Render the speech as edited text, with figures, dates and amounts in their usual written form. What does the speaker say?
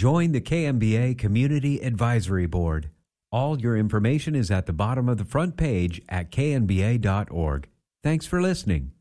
Join the KMBA Community Advisory Board. All your information is at the bottom of the front page at knba.org. Thanks for listening.